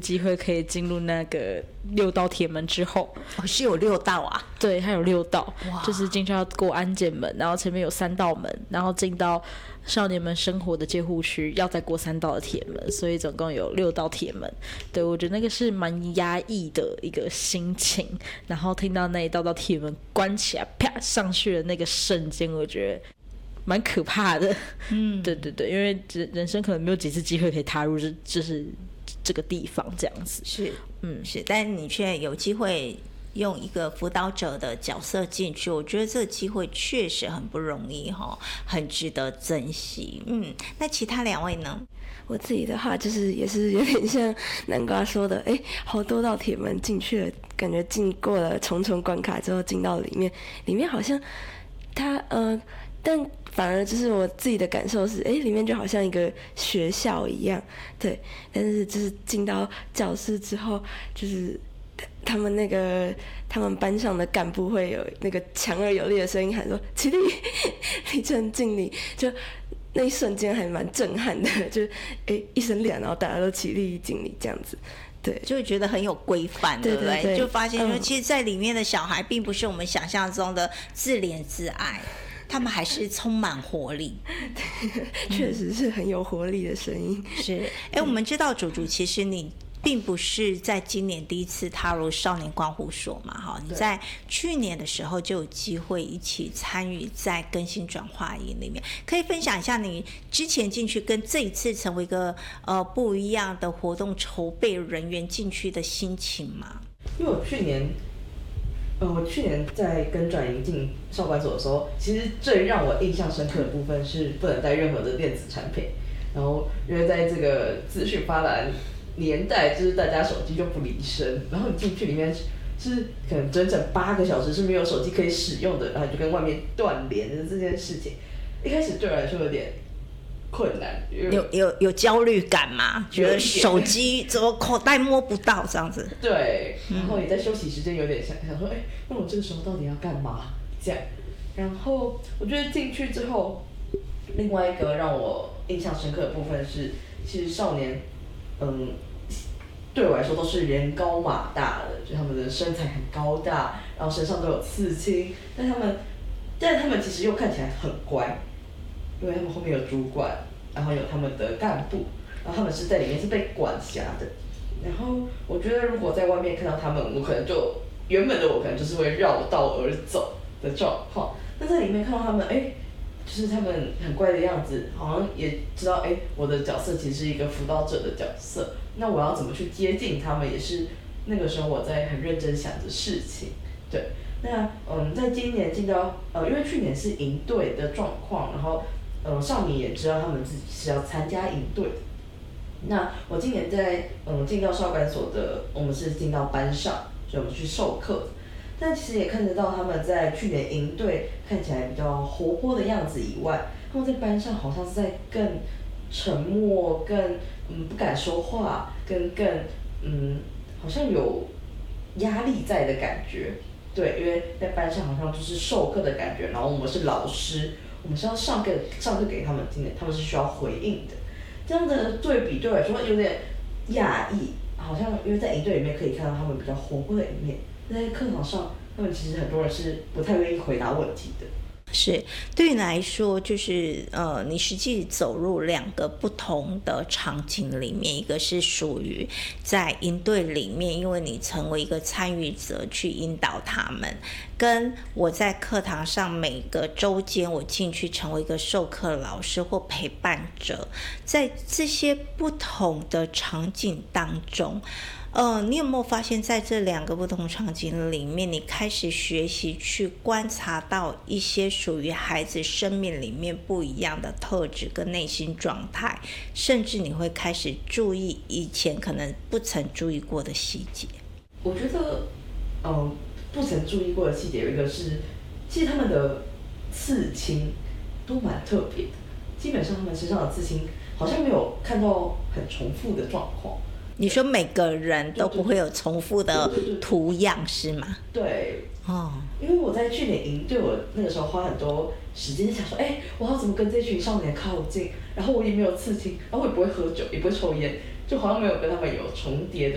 机会可以进入那个6道铁门之后， 是有6道啊？ 对，它有6道，就是进去要过安检门，然后前面有3道门，然后进到少年们生活的监护区要再过3道的铁门，所以总共有6道铁门。对，我觉得那个是蛮压抑的一个心情，然后听到那一道铁门关起来啪上去的那个瞬间，我觉得蛮可怕的。对对对，因为人生可能没有几次机会可以踏入就是这个地方这样子。 是，是，但你却有机会用一个辅导者的角色进去，我觉得这个机会确实很不容易很值得珍惜。那其他2位呢？ 我自己的话就是也是有点像南瓜说的，好多道铁门进去了，感觉经过了重重关卡之后进到里面好像它但反而就是我自己的感受是，里面就好像一个学校一样，对。但是就是进到教室之后，就是他们班上的干部会有那个强而有力的声音喊说“起立，立正敬礼”，就那一瞬间还蛮震撼的，就是一声亮，然后大家都起立敬礼这样子。对， 就会觉得很有规范，对不对？ 对， 就发现说，其实，在里面的小孩并不是我们想象中的自怜自爱，他们还是充满活力。 确实是很有活力的声音。 是，我们知道竹竹，其实你并不是在今年第一次踏入少年观护所嘛，你在去年的时候就有机会一起参与在更新转化营里面，可以分享一下你之前进去跟这一次成为一个不一样的活动筹备人员进去的心情吗？ 因为我去年在跟转营进少管所的时候，其实最让我印象深刻的部分是不能带任何的电子产品，然后因为在这个资讯发达年代，就是大家手机就不离身，然后你进去里面是可能整整8个小时是没有手机可以使用的，然后就跟外面断联的这件事情，一开始对我来说有点困难， 有焦虑感吗？觉得手机怎么口袋摸不到这样子？ 对，然后也在休息时间有点想说，那我这个时候到底要干嘛？这样，然后我觉得进去之后，另外一个让我印象深刻的部分是，其实少年，对我来说都是人高马大的，就他们的身材很高大，然后身上都有刺青，但他们其实又看起来很乖，因为他们后面有主管，然后有他们的干部，然后他们是在里面是被管辖的。然后我觉得如果在外面看到他们，我可能就原本的我可能就是会绕道而走的状况，但在里面看到他们，就是他们很乖的样子，好像也知道，我的角色其实是一个辅导者的角色，那我要怎么去接近他们，也是那个时候我在很认真想的事情。对，那在今年进到因为去年是营队的状况，然后少年也知道他们自己是要参加营队的。那我今年在进到少管所的，我们是进到班上，所以我们去授课。但其实也看得到他们在去年营队看起来比较活泼的样子以外，他们在班上好像是在更沉默、更不敢说话，更好像有压力在的感觉。对，因为在班上好像就是授课的感觉，然后我们是老师，我们是要上课给他们听的，他们是需要回应的。这样的对比对我来说有点压抑，好像因为在营队里面可以看到他们比较活泼的一面，在课堂上他们其实很多人是不太愿意回答问题的。 是，对于你来说，就是你实际走入2个不同的场景里面，一个是属于在营队里面，因为你成为一个参与者去引导他们，跟我在课堂上每个周间我进去成为一个授课老师或陪伴者，在这些不同的场景当中，你有没有发现在这2个不同场景里面，你开始学习去观察到一些属于孩子生命里面不一样的特质跟内心状态，甚至你会开始注意以前可能不曾注意过的细节？ 我觉得不曾注意过的细节有一个是，其实他们的刺青都蛮特别的，基本上他们身上的刺青好像没有看到很重复的状况。 你说每个人都不会有重复的图样是吗？ 对，因为我在去年营队，我那个时候花很多时间想说，我要怎么跟这群少年靠近，然后我也没有刺青，然后我也不会喝酒，也不会抽烟，就好像没有跟他们有重叠的